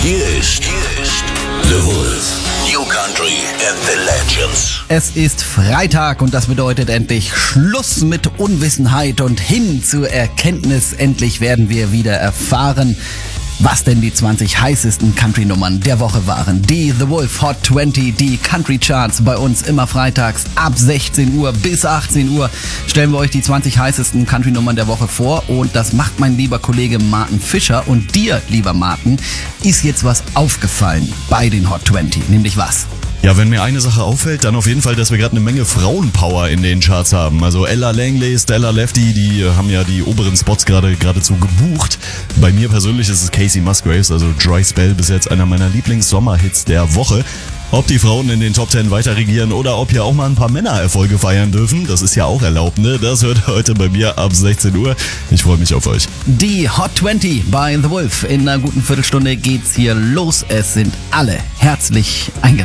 Hier ist The Wolf. New Country and the Legends. Es ist Freitag und das bedeutet endlich Schluss mit Unwissenheit und hin zur Erkenntnis. Endlich werden wir wieder erfahren, was denn die 20 heißesten Country-Nummern der Woche waren. Die The Wolf Hot 20, die Country-Charts bei uns immer freitags ab 16 Uhr bis 18 Uhr stellen wir euch die 20 heißesten Country-Nummern der Woche vor und das macht mein lieber Kollege Martin Fischer. Und dir, lieber Martin, ist jetzt was aufgefallen bei den Hot 20, nämlich was? Ja, wenn mir eine Sache auffällt, dann auf jeden Fall, dass wir gerade eine Menge Frauenpower in den Charts haben. Also Ella Langley, Stella Lefty, die haben ja die oberen Spots geradezu gebucht. Bei mir persönlich ist es Casey Musgraves, also Dry Spell, bis jetzt einer meiner Lieblings-Sommerhits der Woche. Ob die Frauen in den Top 10 weiter regieren oder ob hier auch mal ein paar Männer Erfolge feiern dürfen, das ist ja auch erlaubt, ne? Das hört heute bei mir ab 16 Uhr. Ich freue mich auf euch. Die Hot 20 bei The Wolf. In einer guten Viertelstunde geht's hier los. Es sind alle herzlich eingeladen.